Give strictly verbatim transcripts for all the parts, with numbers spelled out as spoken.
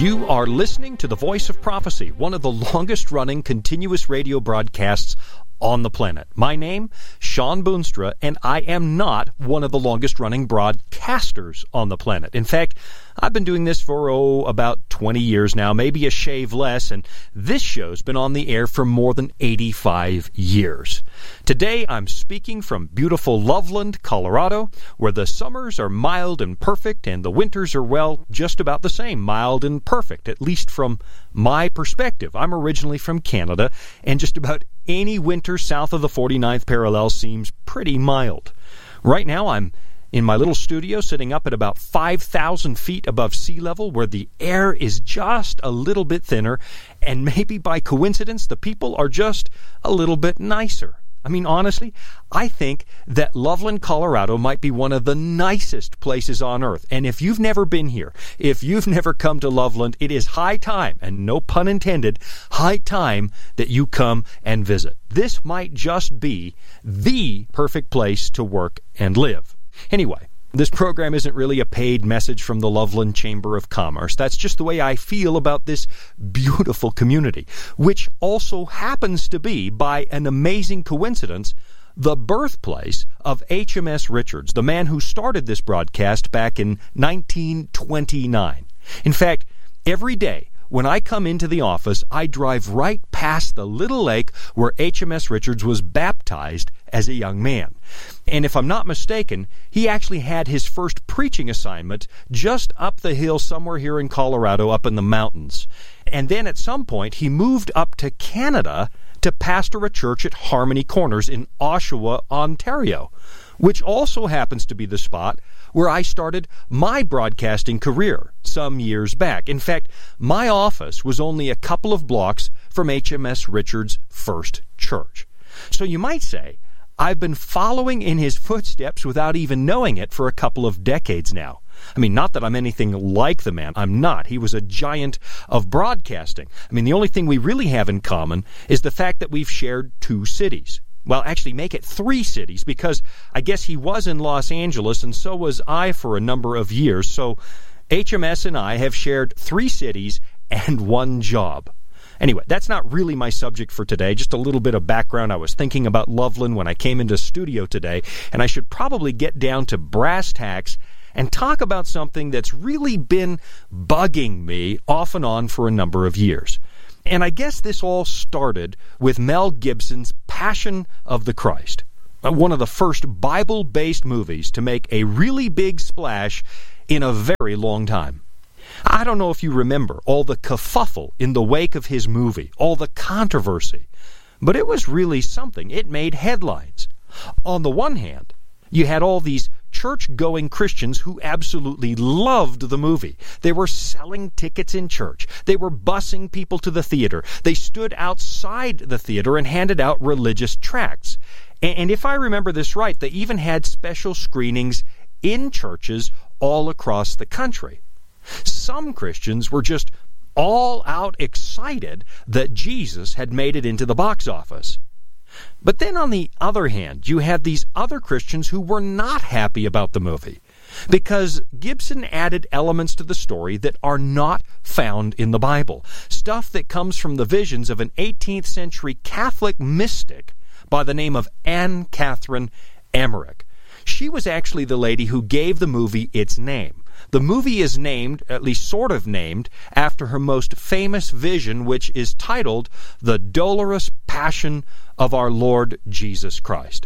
You are listening to The Voice of Prophecy, one of the longest-running continuous radio broadcasts on the planet. My name, Sean Boonstra, and I am not one of the longest-running broadcasters on the planet. In fact, I've been doing this for, oh, about twenty years now, maybe a shave less, and this show's been on the air for more than eighty-five years. Today, I'm speaking from beautiful Loveland, Colorado, where the summers are mild and perfect, and the winters are, well, just about the same, mild and perfect, at least from my perspective. I'm originally from Canada, and just about any winter south of the forty-ninth parallel seems pretty mild. Right now, I'm in my little studio sitting up at about five thousand feet above sea level, where the air is just a little bit thinner, and maybe by coincidence, the people are just a little bit nicer. I mean, honestly, I think that Loveland, Colorado might be one of the nicest places on earth. And if you've never been here, if you've never come to Loveland, it is high time, and no pun intended, high time that you come and visit. This might just be the perfect place to work and live. Anyway, this program isn't really a paid message from the Loveland Chamber of Commerce. That's just the way I feel about this beautiful community, which also happens to be, by an amazing coincidence, the birthplace of H M S Richards, the man who started this broadcast back in nineteen twenty-nine. In fact, every day when I come into the office, I drive right past the little lake where H M S Richards was baptized as a young man. And if I'm not mistaken, he actually had his first preaching assignment just up the hill somewhere here in Colorado, up in the mountains. And then at some point, he moved up to Canada to pastor a church at Harmony Corners in Oshawa, Ontario, which also happens to be the spot where I started my broadcasting career some years back. In fact, my office was only a couple of blocks from H M S Richards' first church. So you might say, I've been following in his footsteps without even knowing it for a couple of decades now. I mean, not that I'm anything like the man. I'm not. He was a giant of broadcasting. I mean, the only thing we really have in common is the fact that we've shared two cities. Well, actually make it three cities, because I guess he was in Los Angeles and so was I for a number of years. So H M S and I have shared three cities and one job. Anyway, that's not really my subject for today. Just a little bit of background. I was thinking about Loveland when I came into studio today, and I should probably get down to brass tacks and talk about something that's really been bugging me off and on for a number of years. And I guess this all started with Mel Gibson's Passion of the Christ, one of the first Bible-based movies to make a really big splash in a very long time. I don't know if you remember all the kerfuffle in the wake of his movie, all the controversy, but it was really something. It made headlines. On the one hand, you had all these church-going Christians who absolutely loved the movie. They were selling tickets in church. They were busing people to the theater. They stood outside the theater and handed out religious tracts. And if I remember this right, they even had special screenings in churches all across the country. Some Christians were just all out excited that Jesus had made it into the box office. But then on the other hand, you had these other Christians who were not happy about the movie because Gibson added elements to the story that are not found in the Bible. Stuff that comes from the visions of an eighteenth century Catholic mystic by the name of Anne Catherine Emmerich. She was actually the lady who gave the movie its name. The movie is named, at least sort of named, after her most famous vision, which is titled The Dolorous Passion of Our Lord Jesus Christ.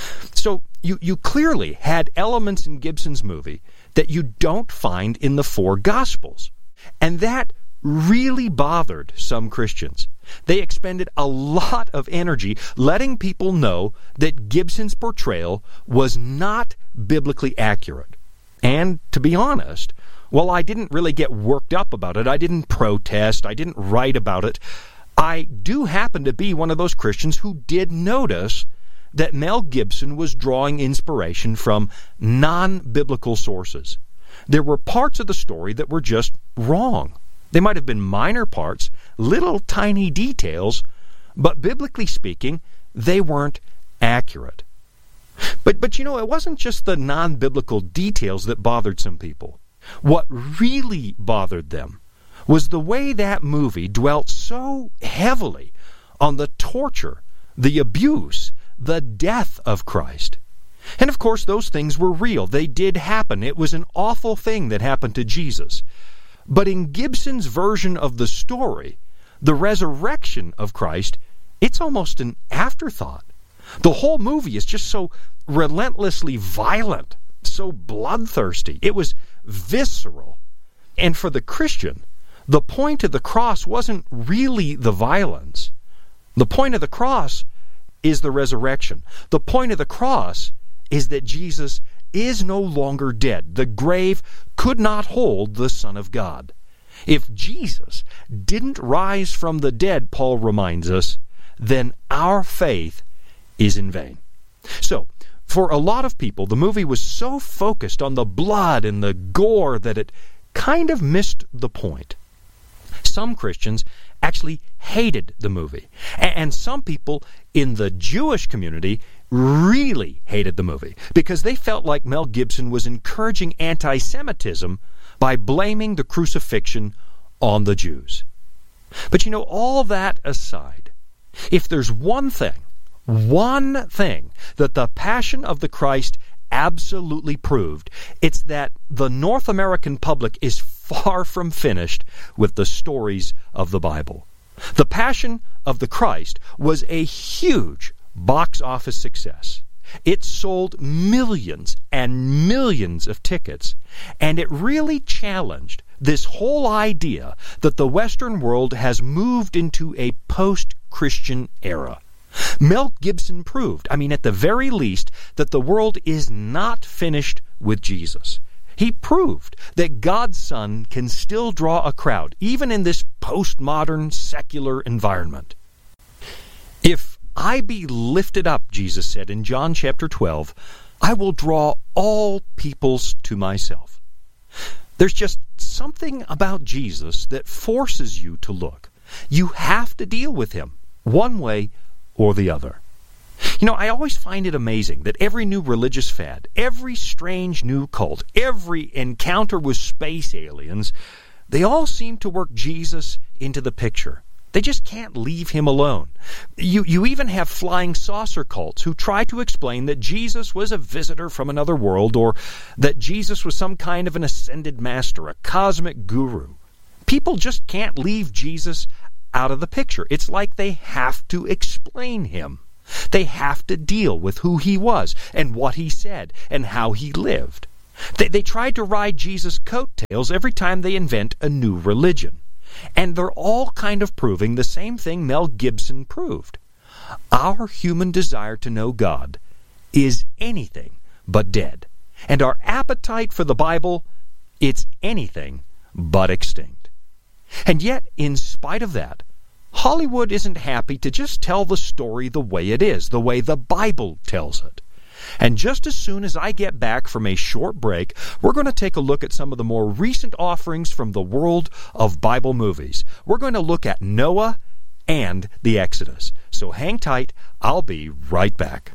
So you, you clearly had elements in Gibson's movie that you don't find in the four Gospels. And that really bothered some Christians. They expended a lot of energy letting people know that Gibson's portrayal was not biblically accurate. And to be honest, while I didn't really get worked up about it, I didn't protest, I didn't write about it, I do happen to be one of those Christians who did notice that Mel Gibson was drawing inspiration from non-biblical sources. There were parts of the story that were just wrong. They might have been minor parts, little tiny details, but biblically speaking, they weren't accurate. But, but you know, it wasn't just the non-biblical details that bothered some people. What really bothered them was the way that movie dwelt so heavily on the torture, the abuse, the death of Christ. And of course, those things were real. They did happen. It was an awful thing that happened to Jesus. But in Gibson's version of the story, the resurrection of Christ, it's almost an afterthought. The whole movie is just so relentlessly violent, so bloodthirsty. It was visceral. And for the Christian, the point of the cross wasn't really the violence. The point of the cross is the resurrection. The point of the cross is that Jesus is no longer dead. The grave could not hold the Son of God. If Jesus didn't rise from the dead, Paul reminds us, then our faith is in vain. So, for a lot of people, the movie was so focused on the blood and the gore that it kind of missed the point. Some Christians actually hated the movie, and some people in the Jewish community really hated the movie because they felt like Mel Gibson was encouraging anti-Semitism by blaming the crucifixion on the Jews. But you know, all that aside, if there's one thing, one thing that the Passion of the Christ absolutely proved, it's that the North American public is far from finished with the stories of the Bible. The Passion of the Christ was a huge box office success. It sold millions and millions of tickets, and it really challenged this whole idea that the Western world has moved into a post-Christian era. Mel Gibson proved, I mean, at the very least, that the world is not finished with Jesus. He proved that God's Son can still draw a crowd, even in this postmodern, secular environment. If I be lifted up, Jesus said in John chapter twelve, I will draw all peoples to myself. There's just something about Jesus that forces you to look. You have to deal with him, one way or the other. You know, I always find it amazing that every new religious fad, every strange new cult, every encounter with space aliens, they all seem to work Jesus into the picture. They just can't leave him alone. You, you even have flying saucer cults who try to explain that Jesus was a visitor from another world, or that Jesus was some kind of an ascended master, a cosmic guru. People just can't leave Jesus out of the picture. It's like they have to explain him. They have to deal with who he was and what he said and how he lived. They, they try to ride Jesus' coattails every time they invent a new religion. And they're all kind of proving the same thing Mel Gibson proved. Our human desire to know God is anything but dead. And our appetite for the Bible, it's anything but extinct. And yet, in spite of that, Hollywood isn't happy to just tell the story the way it is, the way the Bible tells it. And just as soon as I get back from a short break, we're going to take a look at some of the more recent offerings from the world of Bible movies. We're going to look at Noah and the Exodus. So hang tight. I'll be right back.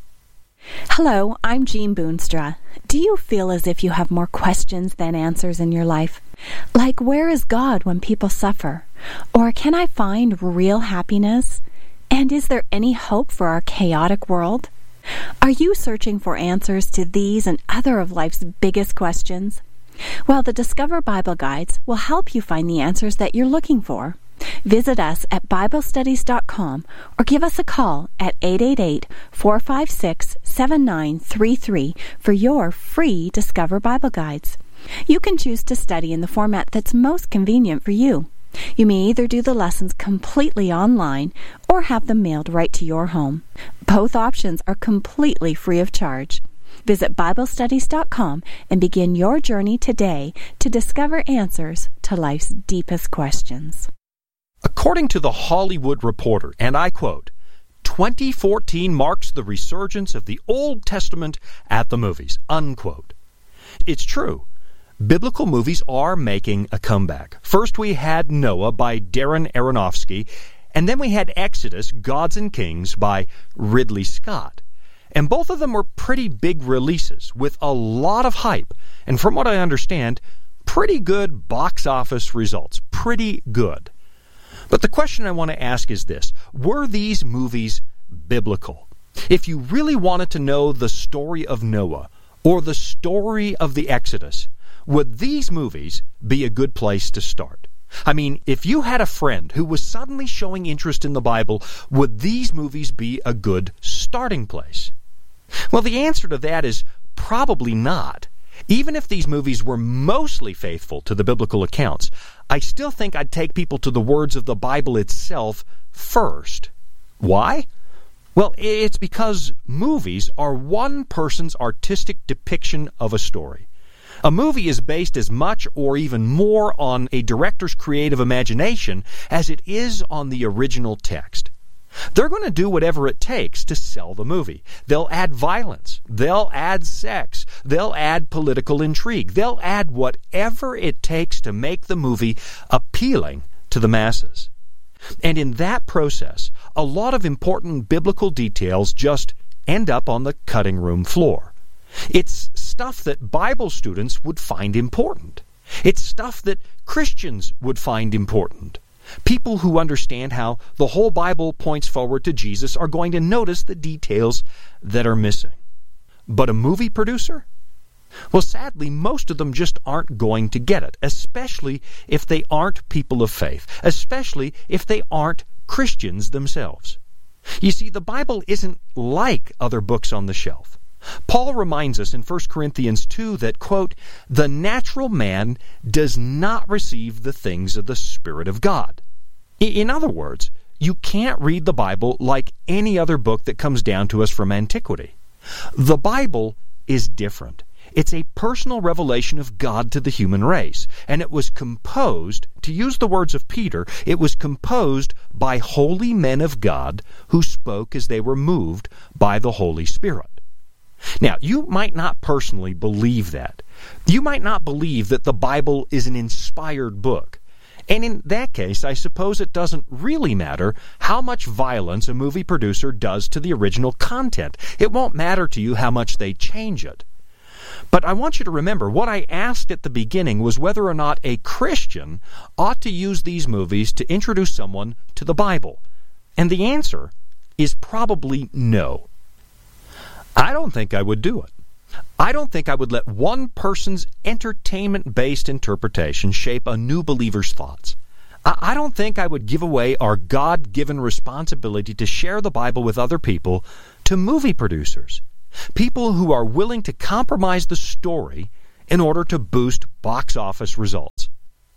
Hello, I'm Jean Boonstra. Do you feel as if you have more questions than answers in your life? Like, where is God when people suffer? Or can I find real happiness? And is there any hope for our chaotic world? Are you searching for answers to these and other of life's biggest questions? Well, the Discover Bible Guides will help you find the answers that you're looking for. Visit us at Bible Studies dot com or give us a call at eight eight eight, four five six, seven nine three three for your free Discover Bible Guides. You can choose to study in the format that's most convenient for you. You may either do the lessons completely online or have them mailed right to your home. Both options are completely free of charge. Visit Bible Studies dot com and begin your journey today to discover answers to life's deepest questions. According to The Hollywood Reporter, and I quote, twenty fourteen marks the resurgence of the Old Testament at the movies, unquote. It's true. Biblical movies are making a comeback. First we had Noah by Darren Aronofsky, and then we had Exodus, Gods and Kings by Ridley Scott. And both of them were pretty big releases with a lot of hype, and from what I understand, pretty good box office results. pretty good. But the question I want to ask is this: were these movies biblical? If you really wanted to know the story of Noah or the story of the Exodus, would these movies be a good place to start? I mean, if you had a friend who was suddenly showing interest in the Bible, would these movies be a good starting place? Well, the answer to that is probably not. Even if these movies were mostly faithful to the biblical accounts, I still think I'd take people to the words of the Bible itself first. Why? Well, it's because movies are one person's artistic depiction of a story. A movie is based as much or even more on a director's creative imagination as it is on the original text. They're going to do whatever it takes to sell the movie. They'll add violence. They'll add sex. They'll add political intrigue. They'll add whatever it takes to make the movie appealing to the masses. And in that process, a lot of important biblical details just end up on the cutting room floor. It's stuff that Bible students would find important. It's stuff that Christians would find important. People who understand how the whole Bible points forward to Jesus are going to notice the details that are missing. But a movie producer? Well, sadly, most of them just aren't going to get it, especially if they aren't people of faith, especially if they aren't Christians themselves. You see, the Bible isn't like other books on the shelf. Paul reminds us in First Corinthians two that, quote, "The natural man does not receive the things of the Spirit of God." In other words, you can't read the Bible like any other book that comes down to us from antiquity. The Bible is different. It's a personal revelation of God to the human race, and it was composed, to use the words of Peter, it was composed by holy men of God who spoke as they were moved by the Holy Spirit. Now, you might not personally believe that. You might not believe that the Bible is an inspired book. And in that case, I suppose it doesn't really matter how much violence a movie producer does to the original content. It won't matter to you how much they change it. But I want you to remember, what I asked at the beginning was whether or not a Christian ought to use these movies to introduce someone to the Bible. And the answer is probably no. I don't think I would do it. I don't think I would let one person's entertainment-based interpretation shape a new believer's thoughts. I don't think I would give away our God-given responsibility to share the Bible with other people to movie producers, people who are willing to compromise the story in order to boost box office results.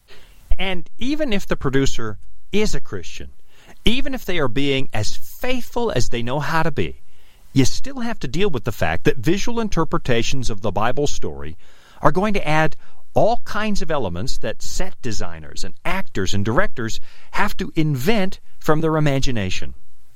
And even if the producer is a Christian, even if they are being as faithful as they know how to be, you still have to deal with the fact that visual interpretations of the Bible story are going to add all kinds of elements that set designers and actors and directors have to invent from their imagination.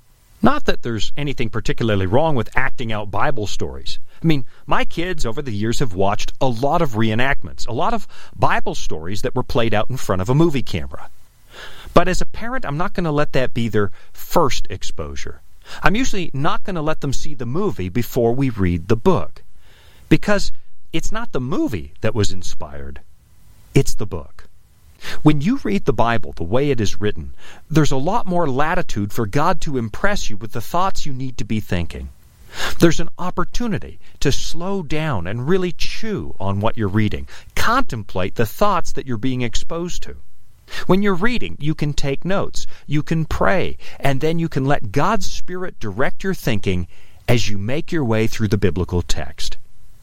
Not that there's anything particularly wrong with acting out Bible stories. I mean, my kids over the years have watched a lot of reenactments, a lot of Bible stories that were played out in front of a movie camera. But as a parent, I'm not going to let that be their first exposure. I'm usually not going to let them see the movie before we read the book. Because it's not the movie that was inspired. It's the book. When you read the Bible the way it is written, there's a lot more latitude for God to impress you with the thoughts you need to be thinking. There's an opportunity to slow down and really chew on what you're reading. Contemplate the thoughts that you're being exposed to. When you're reading, you can take notes, you can pray, and then you can let God's Spirit direct your thinking as you make your way through the biblical text.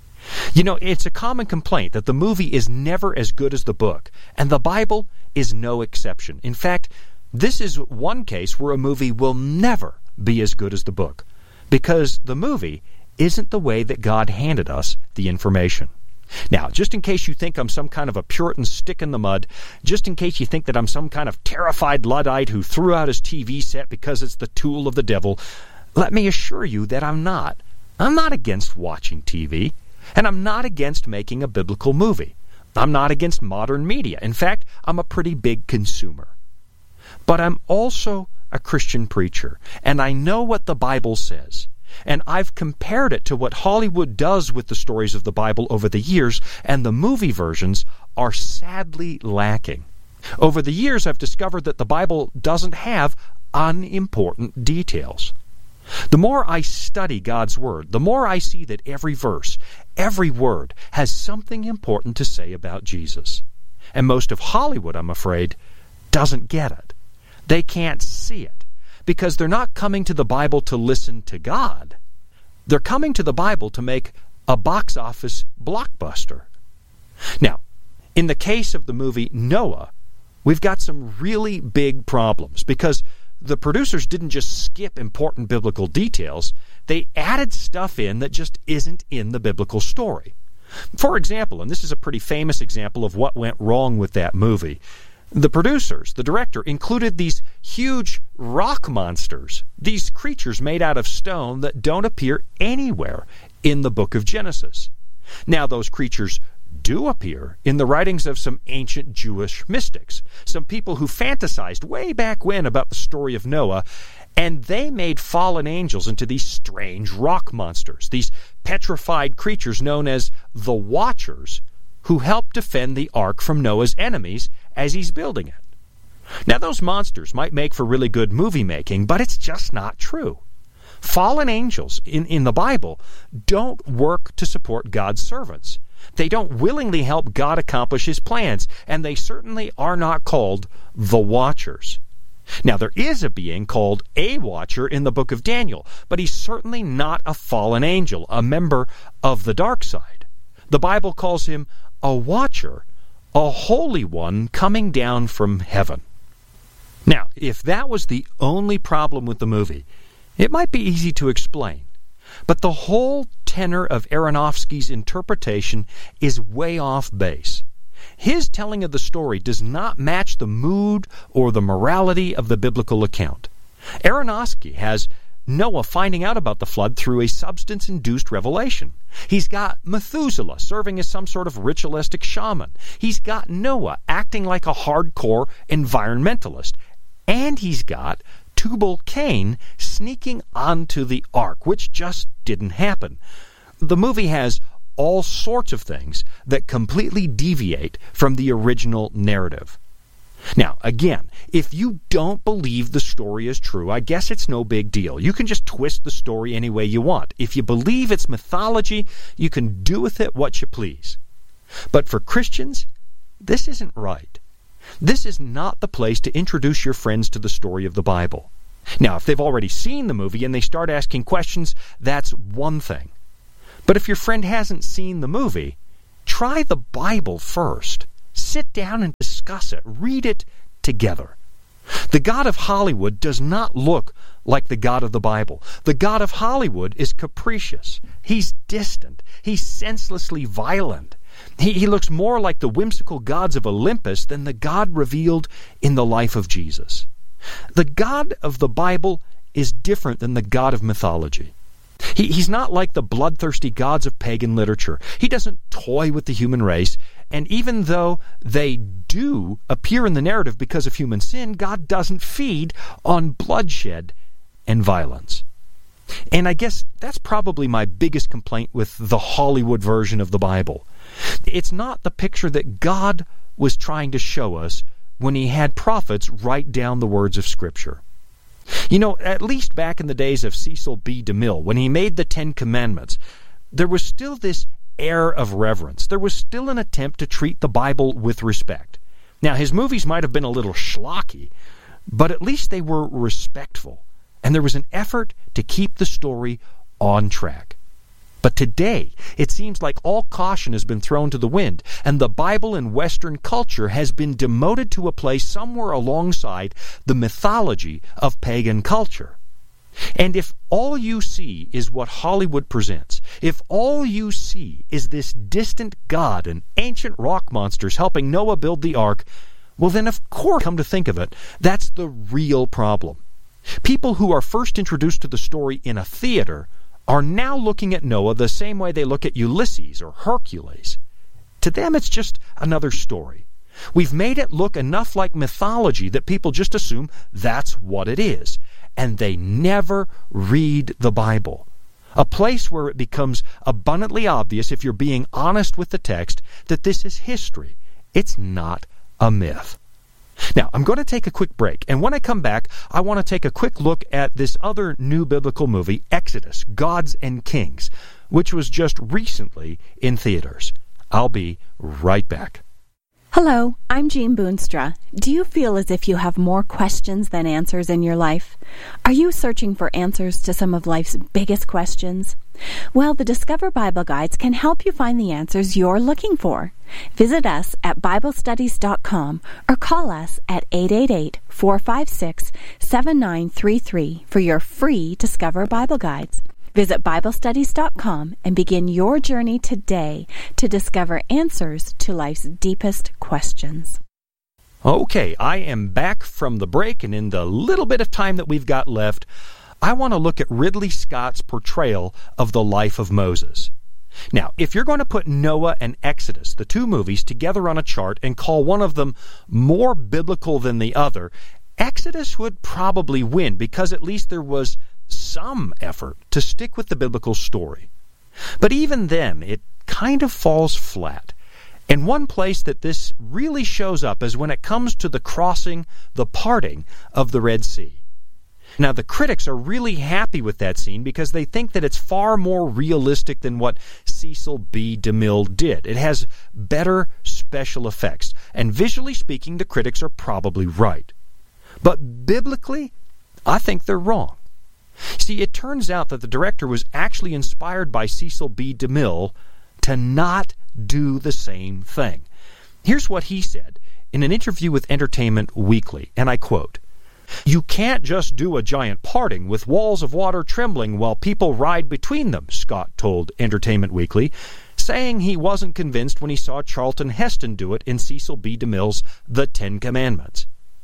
You know, it's a common complaint that the movie is never as good as the book, and the Bible is no exception. In fact, this is one case where a movie will never be as good as the book, because the movie isn't the way that God handed us the information. Now, just in case you think I'm some kind of a Puritan stick in the mud, just in case you think that I'm some kind of terrified Luddite who threw out his T V set because it's the tool of the devil, let me assure you that I'm not. I'm not against watching T V, and I'm not against making a biblical movie. I'm not against modern media. In fact, I'm a pretty big consumer. But I'm also a Christian preacher, and I know what the Bible says. And I've compared it to what Hollywood does with the stories of the Bible over the years, and the movie versions are sadly lacking. Over the years, I've discovered that the Bible doesn't have unimportant details. The more I study God's Word, the more I see that every verse, every word, has something important to say about Jesus. And most of Hollywood, I'm afraid, doesn't get it. They can't see it, because they're not coming to the Bible to listen to God. They're coming to the Bible to make a box office blockbuster. Now, in the case of the movie Noah, we've got some really big problems, because the producers didn't just skip important biblical details, they added stuff in that just isn't in the biblical story. For example, and this is a pretty famous example of what went wrong with that movie, the producers, the director, included these huge rock monsters, these creatures made out of stone that don't appear anywhere in the book of Genesis. Now, those creatures do appear in the writings of some ancient Jewish mystics, some people who fantasized way back when about the story of Noah, and they made fallen angels into these strange rock monsters, these petrified creatures known as the Watchers, who helped defend the ark from Noah's enemies as he's building it. Now, those monsters might make for really good movie making, but it's just not true. Fallen angels in, in the Bible don't work to support God's servants. They don't willingly help God accomplish His plans, and they certainly are not called the Watchers. Now, there is a being called a Watcher in the book of Daniel, but he's certainly not a fallen angel, a member of the dark side. The Bible calls him a Watcher, a holy one coming down from heaven. Now, if that was the only problem with the movie, it might be easy to explain. But the whole tenor of Aronofsky's interpretation is way off base. His telling of the story does not match the mood or the morality of the biblical account. Aronofsky has Noah finding out about the flood through a substance-induced revelation. He's got Methuselah serving as some sort of ritualistic shaman. He's got Noah acting like a hardcore environmentalist. And he's got Tubal-Cain sneaking onto the ark, which just didn't happen. The movie has all sorts of things that completely deviate from the original narrative. Now, again, if you don't believe the story is true, I guess it's no big deal. You can just twist the story any way you want. If you believe it's mythology, you can do with it what you please. But for Christians, this isn't right. This is not the place to introduce your friends to the story of the Bible. Now, if they've already seen the movie and they start asking questions, that's one thing. But if your friend hasn't seen the movie, try the Bible first. Sit down and discuss it. Read it together. The God of Hollywood does not look like the God of the Bible. The God of Hollywood is capricious. He's distant. He's senselessly violent. He, he looks more like the whimsical gods of Olympus than the God revealed in the life of Jesus. The God of the Bible is different than the God of mythology. He, he's not like the bloodthirsty gods of pagan literature. He doesn't toy with the human race, and even though they do appear in the narrative because of human sin, God doesn't feed on bloodshed and violence. And I guess that's probably my biggest complaint with the Hollywood version of the Bible. It's not the picture that God was trying to show us when He had prophets write down the words of Scripture. You know, at least back in the days of Cecil B. DeMille, when he made the Ten Commandments, there was still this air of reverence. There was still an attempt to treat the Bible with respect. Now, his movies might have been a little schlocky, but at least they were respectful, and there was an effort to keep the story on track. But today, it seems like all caution has been thrown to the wind, and the Bible in Western culture has been demoted to a place somewhere alongside the mythology of pagan culture. And if all you see is what Hollywood presents, if all you see is this distant God and ancient rock monsters helping Noah build the ark, well then of course, come to think of it, that's the real problem. People who are first introduced to the story in a theater are now looking at Noah the same way they look at Ulysses or Hercules. To them, it's just another story. We've made it look enough like mythology that people just assume that's what it is, and they never read the Bible. A place where it becomes abundantly obvious, if you're being honest with the text, that this is history. It's not a myth. Now, I'm going to take a quick break, and when I come back, I want to take a quick look at this other new biblical movie, Exodus, Gods and Kings, which was just recently in theaters. I'll be right back. Hello, I'm Jean Boonstra. Do you feel as if you have more questions than answers in your life? Are you searching for answers to some of life's biggest questions? Well, the Discover Bible Guides can help you find the answers you're looking for. Visit us at Bible Studies dot com or call us at eight eight eight, four five six, seven nine three three for your free Discover Bible Guides. Visit Bible Studies dot com and begin your journey today to discover answers to life's deepest questions. Okay, I am back from the break, and in the little bit of time that we've got left, I want to look at Ridley Scott's portrayal of the life of Moses. Now, if you're going to put Noah and Exodus, the two movies, together on a chart and call one of them more biblical than the other, Exodus would probably win because at least there was some effort to stick with the biblical story. But even then, it kind of falls flat. And one place that this really shows up is when it comes to the crossing, the parting of the Red Sea. Now, the critics are really happy with that scene because they think that it's far more realistic than what Cecil B. DeMille did. It has better special effects. And visually speaking, the critics are probably right. But biblically, I think they're wrong. See, it turns out that the director was actually inspired by Cecil B. DeMille to not do the same thing. Here's what he said in an interview with Entertainment Weekly, and I quote, "You can't just do a giant parting with walls of water trembling while people ride between them," Scott told Entertainment Weekly, saying he wasn't convinced when he saw Charlton Heston do it in Cecil B. DeMille's The Ten Commandments.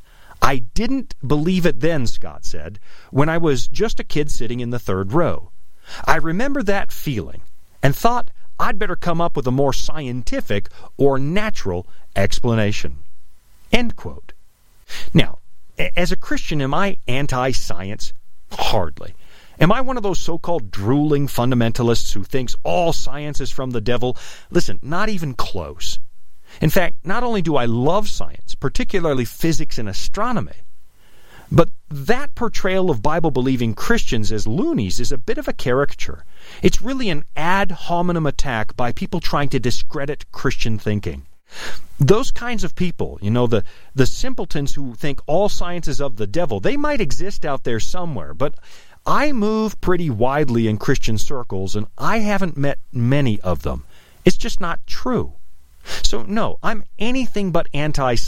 "I didn't believe it then," Scott said, "when I was just a kid sitting in the third row. I remember that feeling and thought I'd better come up with a more scientific or natural explanation." End quote. Now, as a Christian, am I anti-science? Hardly. Am I one of those so-called drooling fundamentalists who thinks all science is from the devil? Listen, not even close. In fact, not only do I love science, particularly physics and astronomy, but that portrayal of Bible-believing Christians as loonies is a bit of a caricature. It's really an ad hominem attack by people trying to discredit Christian thinking. Those kinds of people, you know, the, the simpletons who think all science is of the devil, they might exist out there somewhere, but I move pretty widely in Christian circles, and I haven't met many of them. It's just not true. So, no, I'm anything but anti-science.